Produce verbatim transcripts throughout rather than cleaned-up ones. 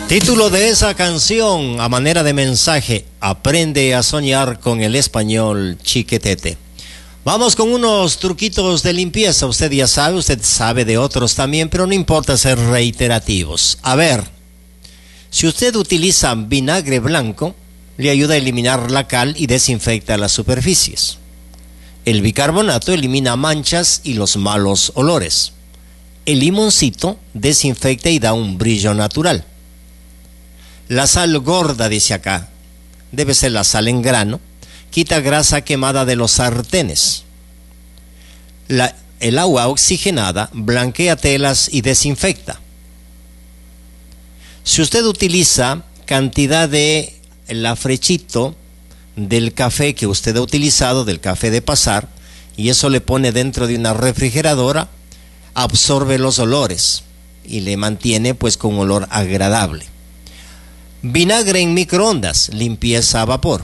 Título de esa canción, a manera de mensaje: aprende a soñar con el español chiquetete. Vamos con unos truquitos de limpieza. Usted ya sabe, usted sabe de otros también, pero no importa ser reiterativos. A ver, si usted utiliza vinagre blanco, le ayuda a eliminar la cal y desinfecta las superficies. El bicarbonato elimina manchas y los malos olores. El limoncito desinfecta y da un brillo natural. La sal gorda, dice acá, debe ser la sal en grano, quita grasa quemada de los sartenes. La, el agua oxigenada blanquea telas y desinfecta. Si usted utiliza cantidad de el afrechito del café que usted ha utilizado, del café de pasar, y eso le pone dentro de una refrigeradora, absorbe los olores y le mantiene pues con olor agradable. Vinagre en microondas, limpieza a vapor.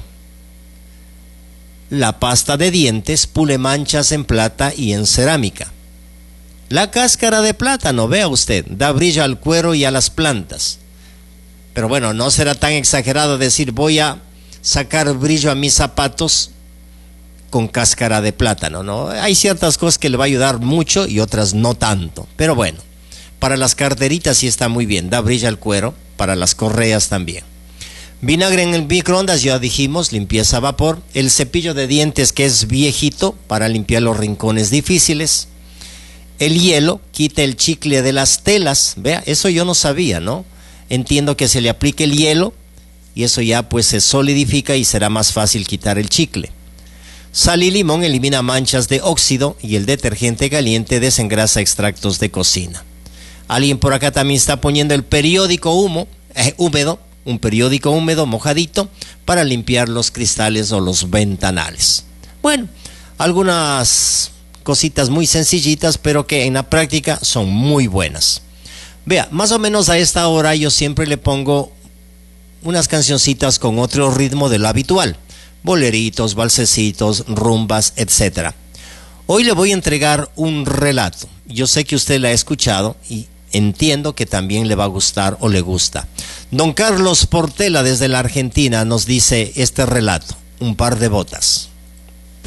La pasta de dientes pule manchas en plata y en cerámica. La cáscara de plátano, vea usted, da brillo al cuero y a las plantas. Pero bueno, no será tan exagerado decir voy a sacar brillo a mis zapatos con cáscara de plátano, ¿no? Hay ciertas cosas que le va a ayudar mucho y otras no tanto. Pero bueno, para las carteritas sí está muy bien, da brillo al cuero, para las correas también. Vinagre en el microondas, ya dijimos, limpieza a vapor. El cepillo de dientes que es viejito para limpiar los rincones difíciles. El hielo quita el chicle de las telas, vea, eso yo no sabía, ¿no? Entiendo que se le aplique el hielo y eso ya pues se solidifica y será más fácil quitar el chicle. Sal y limón elimina manchas de óxido y el detergente caliente desengrasa extractos de cocina. Alguien por acá también está poniendo el periódico humo, eh, húmedo, un periódico húmedo mojadito para limpiar los cristales o los ventanales. Bueno, algunas cositas muy sencillitas, pero que en la práctica son muy buenas. Vea, más o menos a esta hora yo siempre le pongo unas cancioncitas con otro ritmo de lo habitual. Boleritos, valsecitos, rumbas, etcétera. Hoy le voy a entregar un relato. Yo sé que usted la ha escuchado y entiendo que también le va a gustar o le gusta. Don Carlos Portela desde la Argentina nos dice este relato, Un par de botas.